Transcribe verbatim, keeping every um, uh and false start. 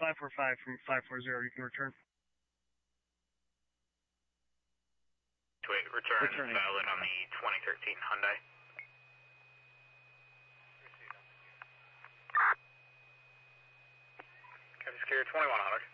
five four five from five four zero, you can return. Wait, return Returning. valid on the twenty thirteen Hyundai. Captain Secure twenty-one hundred.